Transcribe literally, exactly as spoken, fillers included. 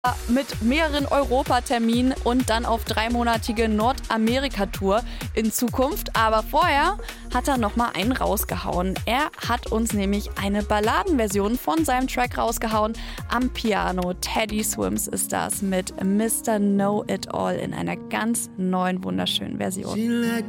mit mehreren Europaterminen und dann auf dreimonatige Nordamerika-Tour in Zukunft. Aber vorher hat er nochmal einen rausgehauen. Er hat uns nämlich eine Balladenversion von seinem Track rausgehauen. Am Piano Teddy Swims ist das mit Mister Know It All in einer ganz neuen, wunderschönen Version.